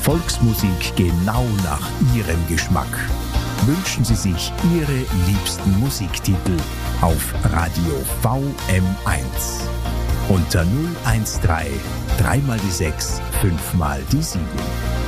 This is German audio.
Volksmusik genau nach Ihrem Geschmack. Wünschen Sie sich Ihre liebsten Musiktitel auf Radio VM1 unter 013 3 mal die 6, 5 mal die 7.